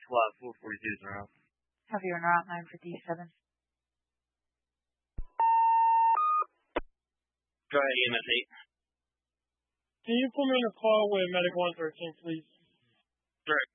flat 442 is around. Copy, you're not 957. Go ahead, EMS 8. Can you put me in a call with Medic 113, please? Sure.